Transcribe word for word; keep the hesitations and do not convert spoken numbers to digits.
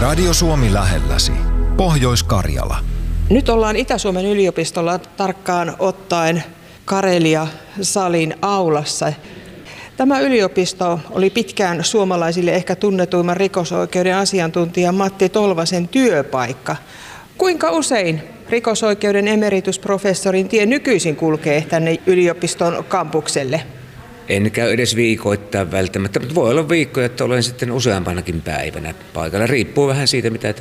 Radio Suomi lähelläsi. Pohjois-Karjala. Nyt ollaan Itä-Suomen yliopistolla tarkkaan ottaen Karelia-salin aulassa. Tämä yliopisto oli pitkään suomalaisille ehkä tunnetuimman rikosoikeuden asiantuntija Matti Tolvasen työpaikka. Kuinka usein rikosoikeuden emeritusprofessorin tie nykyisin kulkee tänne yliopiston kampukselle? En käy edes viikoittain välttämättä, mutta voi olla viikkoja, että olen sitten useampanakin päivänä paikalla. Riippuu vähän siitä, mitä